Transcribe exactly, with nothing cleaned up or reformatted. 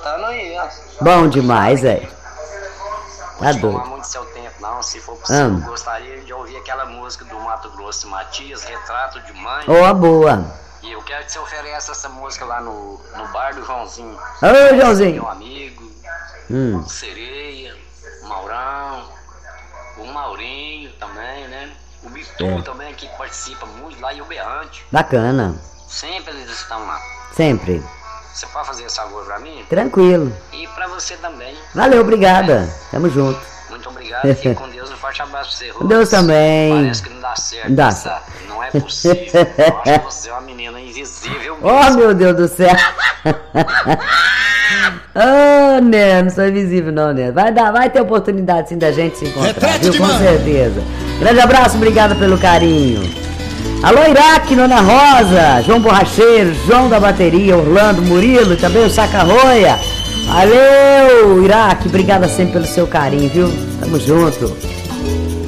cantando aí, ó. Bom demais, velho. Tá Não vou doido. tomar muito seu tempo, não. Se for possível, Ah. eu gostaria de ouvir aquela música do Mato Grosso e Matias, Retrato de Mãe. Ô, a boa. E eu quero que você ofereça essa música lá no, no bar do Joãozinho. Ô, Joãozinho. Meu amigo, Hum. o Sereia, o Maurão, o Maurinho também, né? O Bitu É. também, que participa muito lá, e o Beante. Bacana. Sempre eles estão lá. Sempre. Você pode fazer esse favor pra mim? Tranquilo. E pra você também. Valeu, obrigada. Tamo junto. Muito obrigado, fique com Deus. Um forte abraço pra você, Rô. Deus também. Parece que não dá certo. Não dá essa- Não é possível. Eu acho que você é uma menina invisível mesmo. Oh, meu Deus do céu. Oh, né, não sou invisível não, né. Vai dar, vai ter oportunidade sim da gente se encontrar, Retrato viu? de Com mãe. certeza. Grande abraço, obrigada pelo carinho. Alô, Iraque, Nona Rosa, João Borracheiro, João da Bateria, Orlando, Murilo, e também o Sacarroia. Valeu, Iraque, obrigada sempre pelo seu carinho, viu? Tamo junto.